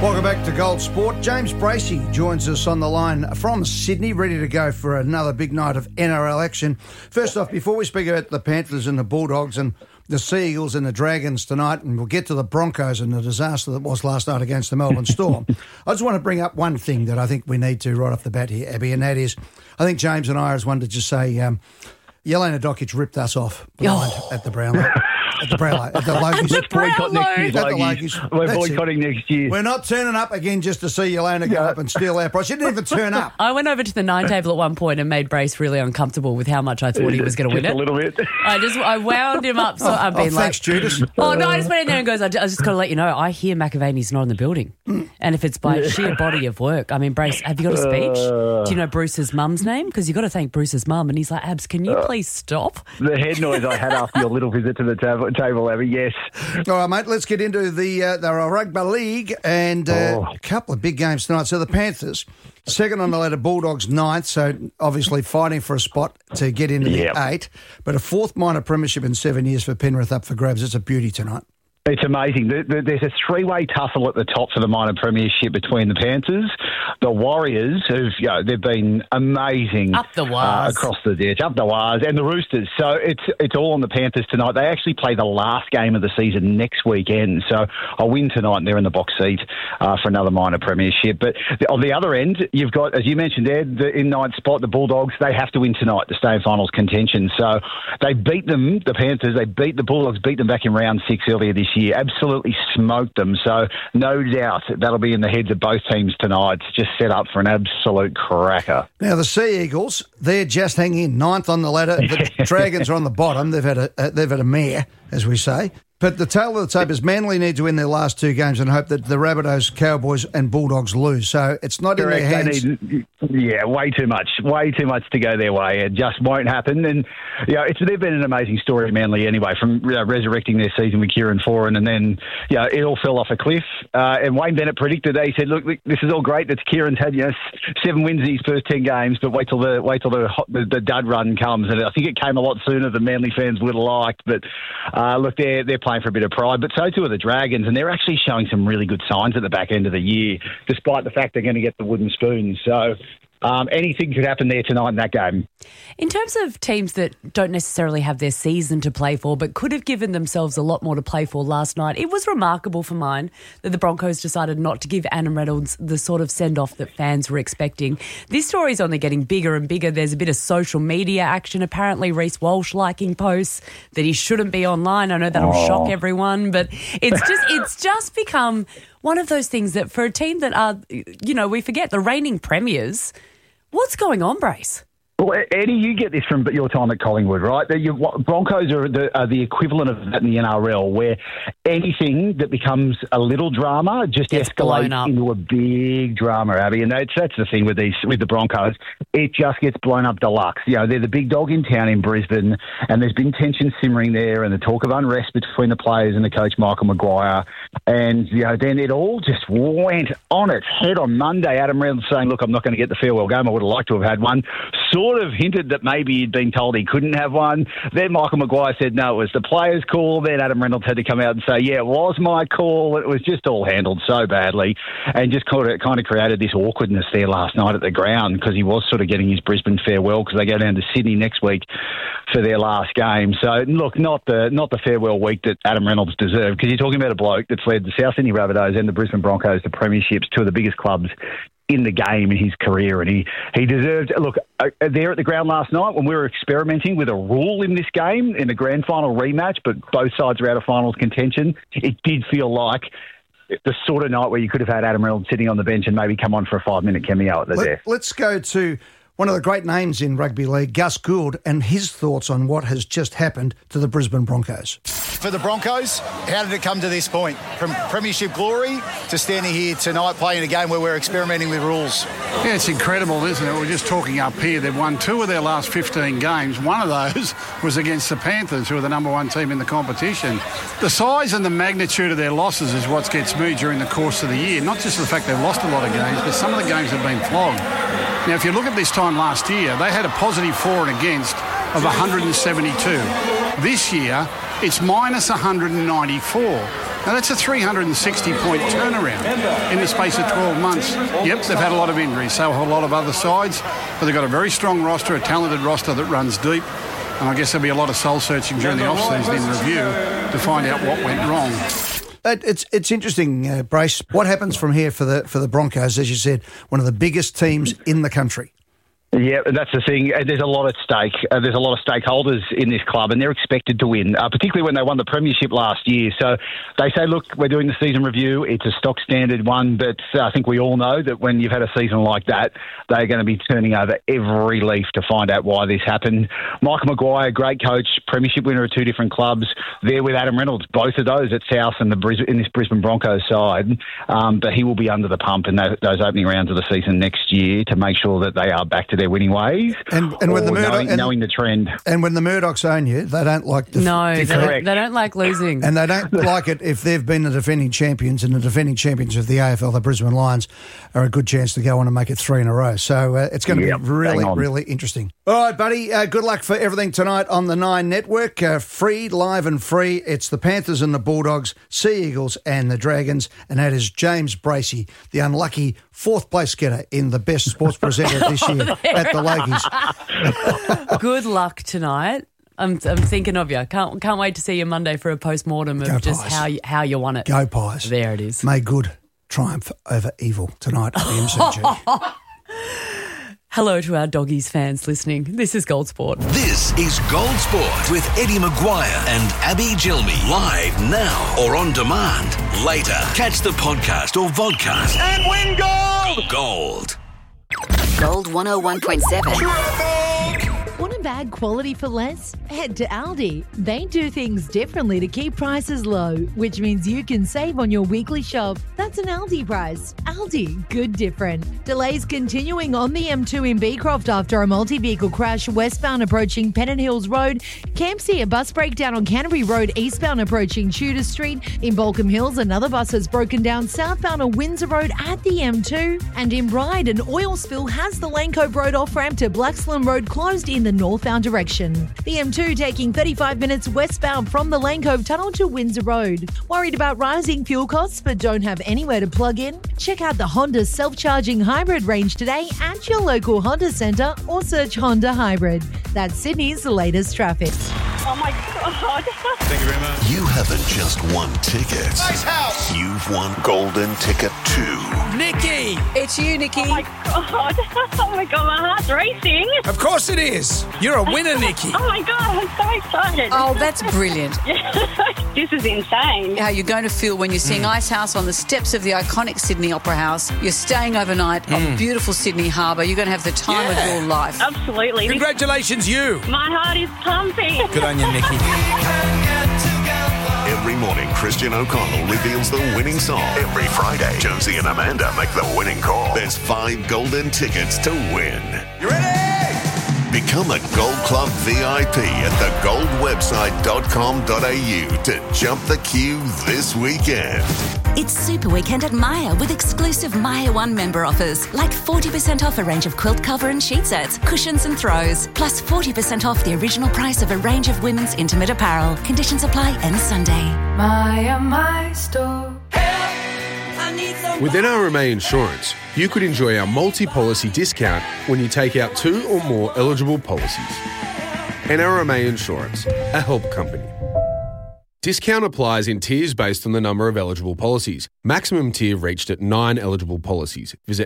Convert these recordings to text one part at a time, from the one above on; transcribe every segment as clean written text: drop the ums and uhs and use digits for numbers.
Welcome back to Gold Sport. James Bracey joins us on the line from Sydney, ready to go for another big night of NRL action. First off, before we speak about the Panthers and the Bulldogs and the Sea Eagles and the Dragons tonight, and we'll get to the Broncos and the disaster that was last night against the Melbourne Storm, I just want to bring up one thing that I think we need to right off the bat here, Abby, and that is, I think James and I just wanted to just say, Jelena Dokic ripped us off at the Brownlow. At the Brownlow. At the Logies. Let's boycott next year's Logies. We're boycotting next year. We're not turning up again just to see Jelena go up and steal our prize. She didn't even turn up. I went over to the 9 table at one point and made Brace really uncomfortable with how much I thought he was going to win it. A little bit. I wound him up. So I've been thanks, Judas. Oh, no, I just went in there and goes, I just got to let you know, I hear McAvaney's not in the building. And if it's by sheer body of work, I mean, Brace, have you got a speech? Do you know Bruce's mum's name? Because you've got to thank Bruce's mum. And he's like, Abs, can you please stop? The head noise I had after your little visit to the table, Abby, yes. All right, mate, let's get into the Rugby League and a couple of big games tonight. So the Panthers, second on the ladder, Bulldogs ninth, so obviously fighting for a spot to get into the 8, but a fourth minor premiership in 7 years for Penrith up for grabs. It's a beauty tonight. It's amazing. There's a three-way tussle at the top for the minor premiership between the Panthers, the Warriors, they've been amazing up the wires, across the ditch, up the wires, and the Roosters. So it's all on the Panthers tonight. They actually play the last game of the season next weekend. So a win tonight, and they're in the box seat for another minor premiership. But on the other end, you've got, as you mentioned there, in ninth spot, the Bulldogs. They have to win tonight to stay in finals contention. So they beat them, the Panthers. They beat the Bulldogs, beat them back in round 6 earlier this year, absolutely smoked them. So no doubt that'll be in the heads of both teams tonight. It's just set up for an absolute cracker. Now the Sea Eagles, they're just hanging in ninth on the ladder. The Dragons are on the bottom. They've had a mare, as we say. But the tale of the tape is Manly need to win their last 2 games and hope that the Rabbitohs, Cowboys and Bulldogs lose. So it's not in their hands. Way too much to go their way. It just won't happen. And they've been an amazing story, Manly, anyway, from resurrecting their season with Kieran Foran, and then it all fell off a cliff. And Wayne Bennett predicted that. He said, "Look, this is all great that Kieran's had 7 wins in his first 10 games, but wait till the dud run comes." And I think it came a lot sooner than Manly fans would have liked. But look, they're playing for a bit of pride, but so too are the Dragons, and they're actually showing some really good signs at the back end of the year, despite the fact they're going to get the wooden spoons. So anything could happen there tonight in that game. In terms of teams that don't necessarily have their season to play for, but could have given themselves a lot more to play for last night, it was remarkable for mine that the Broncos decided not to give Adam Reynolds the sort of send-off that fans were expecting. This story's only getting bigger and bigger. There's a bit of social media action. Apparently, Reece Walsh liking posts that he shouldn't be online. I know that'll shock everyone, but it's just become one of those things that for a team that are, we forget the reigning premiers. What's going on, Brace? Well, Eddie, you get this from your time at Collingwood, right? Broncos are the equivalent of that in the NRL, where anything that becomes a little drama just escalates into a big drama, Abby. And that's the thing with the Broncos. It just gets blown up deluxe. They're the big dog in town in Brisbane, and there's been tension simmering there and the talk of unrest between the players and the coach, Michael Maguire. And, then it all just went on its head on Monday. Adam Reynolds saying, "Look, I'm not going to get the farewell game. I would have liked to have had one." Sort of hinted that maybe he'd been told he couldn't have one. Then Michael Maguire said, no, it was the player's call. Then Adam Reynolds had to come out and say, yeah, it was my call. It was just all handled so badly and just kind of created this awkwardness there last night at the ground, because he was sort of getting his Brisbane farewell, because they go down to Sydney next week for their last game. So, look, not the farewell week that Adam Reynolds deserved, because you're talking about a bloke that's led the South Sydney Rabbitohs and the Brisbane Broncos to premierships, 2 of the biggest clubs in the game in his career, and he deserved. Look, there at the ground last night when we were experimenting with a rule in this game in the grand final rematch, but both sides are out of finals contention, it did feel like the sort of night where you could have had Adam Reynolds sitting on the bench and maybe come on for a 5-minute cameo at the death. Let's go to one of the great names in rugby league, Gus Gould, and his thoughts on what has just happened to the Brisbane Broncos. For the Broncos, how did it come to this point? From premiership glory to standing here tonight playing a game where we're experimenting with rules. Yeah, it's incredible, isn't it? We're just talking up here. They've won 2 of their last 15 games. One of those was against the Panthers, who are the number 1 team in the competition. The size and the magnitude of their losses is what gets me during the course of the year. Not just the fact they've lost a lot of games, but some of the games have been flogged. Now, if you look at this time last year, they had a positive for and against of 172. This year, it's minus 194. Now, that's a 360-point turnaround in the space of 12 months. Yep, they've had a lot of injuries, so have a lot of other sides, but they've got a very strong roster, a talented roster that runs deep, and I guess there'll be a lot of soul-searching during the off-season in review to find out what went wrong. It's interesting, Brace. What happens from here for the Broncos? As you said, one of the biggest teams in the country. Yeah, that's the thing. There's a lot at stake. There's a lot of stakeholders in this club, and they're expected to win, particularly when they won the premiership last year. So they say, look, we're doing the season review. It's a stock standard one, but I think we all know that when you've had a season like that, they're going to be turning over every leaf to find out why this happened. Michael Maguire, great coach, premiership winner of two different clubs. There with Adam Reynolds, both of those at South and in this Brisbane Broncos side. But he will be under the pump in those opening rounds of the season next year to make sure that they are back to their winning ways, and when the knowing the trend, and when the Murdochs own you, they don't like they don't like losing, and they don't like it if they've been the defending champions, and the defending champions of the AFL, the Brisbane Lions, are a good chance to go on and make it 3 in a row. So it's going to be really interesting. All right, buddy. Good luck for everything tonight on the Nine Network. Free, live, and free. It's the Panthers and the Bulldogs, Sea Eagles and the Dragons, and that is James Bracey, the unlucky fourth place getter in the best sports presenter this year at the Logies. Good luck tonight. I'm thinking of you. Can't wait to see you Monday for a post-mortem of just how you won it. Go Pies. There it is. May good triumph over evil tonight at the MCG. Hello to our Doggies fans listening. This is Gold Sport. This is Gold Sport with Eddie Maguire and Abby Gilmy. Live now or on demand later. Catch the podcast or vodcast and win gold! Gold. Gold 101.7. Want a bag quality for less? Head to Aldi. They do things differently to keep prices low, which means you can save on your weekly shop. That's an Aldi price. Aldi, good different. Delays continuing on the M2 in Beecroft after a multi-vehicle crash westbound approaching Pennant Hills Road. Campsie, a bus breakdown on Canterbury Road eastbound approaching Tudor Street. In Balcombe Hills, another bus has broken down southbound on Windsor Road at the M2. And in Ryde, an oil spill has the Lane Cove Road off-ramp to Blacksland Road closed in the northbound direction. The M2 taking 35 minutes westbound from the Lane Cove Tunnel to Windsor Road. Worried about rising fuel costs but don't have anywhere to plug in? Check out the Honda self-charging hybrid range today at your local Honda centre or search Honda Hybrid. That's Sydney's latest traffic. Oh my God. Thank you very much. You haven't just won tickets. Nice house. You've won Golden Ticket 2. Nikki! It's you, Nikki. Oh my God. Oh my God, my heart's racing. Of course it is. You're a winner, Nikki. Oh my God, I'm so excited. Oh, that's brilliant. This is insane. How you're going to feel when you're seeing Ice House on the steps of the iconic Sydney Opera House. You're staying overnight on beautiful Sydney Harbour. You're going to have the time of your life. Absolutely. Congratulations, you. My heart is pumping. Good on you, Nikki. Every morning, Christian O'Connell reveals the winning song. Every Friday, Josie and Amanda make the winning call. There's 5 golden tickets to win. You ready? Become a Gold Club VIP at thegoldwebsite.com.au to jump the queue this weekend. It's Super Weekend at Maya with exclusive Maya One member offers, like 40% off a range of quilt cover and sheet sets, cushions and throws, plus 40% off the original price of a range of women's intimate apparel. Conditions apply end Sunday. Maya, my store. With NRMA Insurance, you could enjoy our multi-policy discount when you take out 2 or more eligible policies. NRMA Insurance, a help company. Discount applies in tiers based on the number of eligible policies. Maximum tier reached at 9 eligible policies. Visit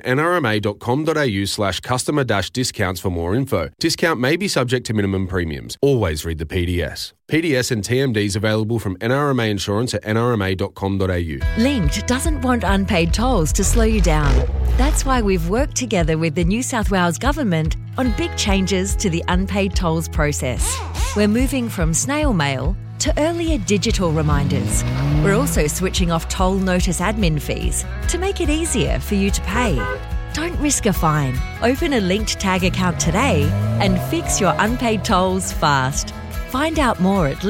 nrma.com.au/customer-discounts for more info. Discount may be subject to minimum premiums. Always read the PDS. PDS and TMDs available from NRMA Insurance at nrma.com.au. Linked doesn't want unpaid tolls to slow you down. That's why we've worked together with the New South Wales Government on big changes to the unpaid tolls process. We're moving from snail mail to earlier digital reminders. We're also switching off toll notice admin fees to make it easier for you to pay. Don't risk a fine. Open a Linked Tag account today and fix your unpaid tolls fast. Find out more at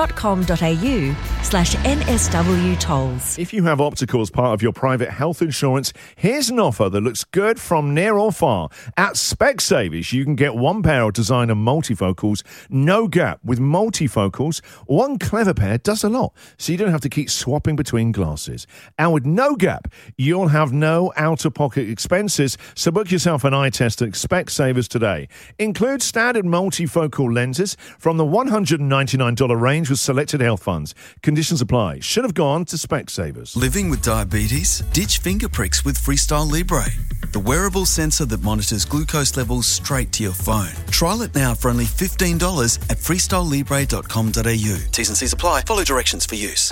linked.com.au/NSW tolls. If you have optical as part of your private health insurance, here's an offer that looks good from near or far. At Specsavers, you can get one pair of designer multifocals, no gap. With multifocals, one clever pair does a lot, so you don't have to keep swapping between glasses. And with no gap, you'll have no out-of-pocket expenses, so book yourself an eye test at Specsavers today. Include standard multifocal lenses from the $199 range with selected health funds. Conditions apply. Should have gone to Specsavers. Living with diabetes? Ditch finger pricks with Freestyle Libre, the wearable sensor that monitors glucose levels straight to your phone. Trial it now for only $15 at freestylelibre.com.au. T's and C's apply. Follow directions for use.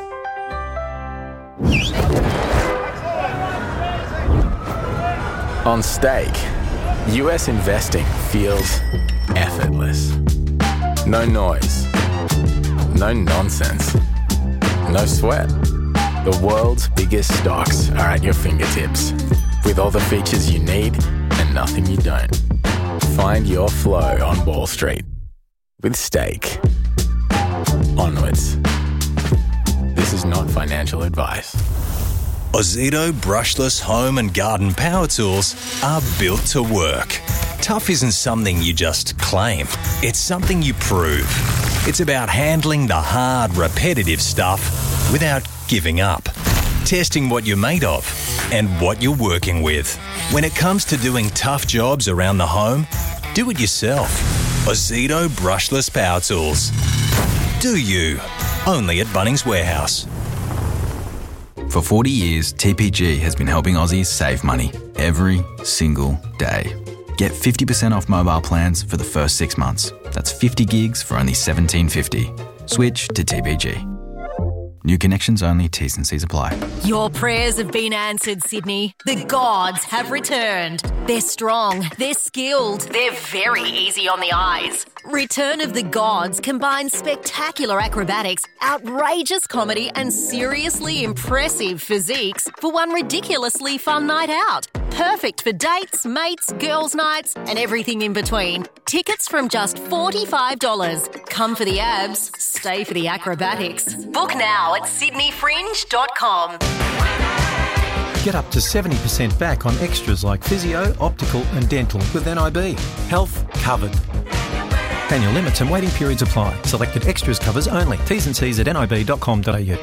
On Stake, US investing feels effortless. No noise, no nonsense, no sweat. The world's biggest stocks are at your fingertips, with all the features you need and nothing you don't. Find your flow on Wall Street with Stake. Onwards. This is not financial advice. Ozito brushless home and garden power tools are built to work. Tough isn't something you just claim. It's something you prove. It's about handling the hard, repetitive stuff without giving up. Testing what you're made of and what you're working with. When it comes to doing tough jobs around the home, do it yourself. Ozito brushless power tools. Do you? Only at Bunnings Warehouse. For 40 years, TPG has been helping Aussies save money every single day. Get 50% off mobile plans for the first 6 months. That's 50 gigs for only $17.50. Switch to TPG. New connections only, T's and C's apply. Your prayers have been answered, Sydney. The gods have returned. They're strong, they're skilled, they're very easy on the eyes. Return of the Gods combines spectacular acrobatics, outrageous comedy and seriously impressive physiques for one ridiculously fun night out. Perfect for dates, mates, girls' nights and everything in between. Tickets from just $45. Come for the abs, stay for the acrobatics. Book now at sydneyfringe.com. Get up to 70% back on extras like physio, optical and dental with NIB. Health covered. Annual limits and waiting periods apply. Selected extras covers only. T's and C's at nib.com.au.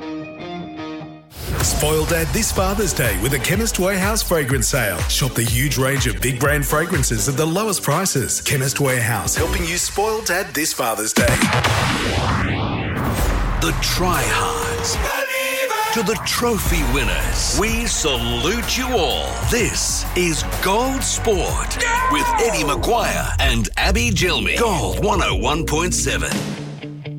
Spoil Dad this Father's Day with a Chemist Warehouse fragrance sale. Shop the huge range of big brand fragrances at the lowest prices. Chemist Warehouse, helping you spoil Dad this Father's Day. The tryhards to the trophy winners, we salute you all. This is Gold Sport with Eddie Maguire and Abby Gilmy. Gold 101.7.